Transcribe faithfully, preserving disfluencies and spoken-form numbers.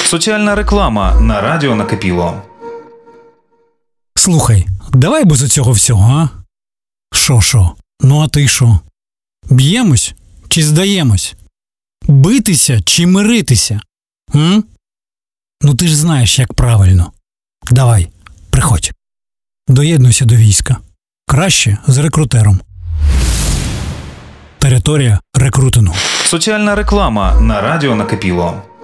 Соціальна реклама на радіо Накипіло. Слухай, давай без оцього всього, а? Шо-шо? Ну а ти шо? Б'ємось чи здаємось? Битися чи миритися? М? Ну ти ж знаєш, як правильно. Давай, приходь. Доєднуйся до війська. Краще з рекрутером. Територія рекрутингу. Соціальна реклама на радіо Накипіло.